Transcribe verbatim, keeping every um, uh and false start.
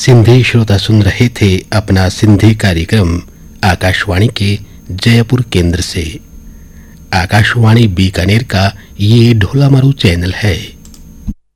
सिंधी श्रोता सुन रहे थे अपना सिंधी कार्यक्रम आकाशवाणी के जयपुर केंद्र से। आकाशवाणी बीकानेर का ये ढोलामारू चैनल है।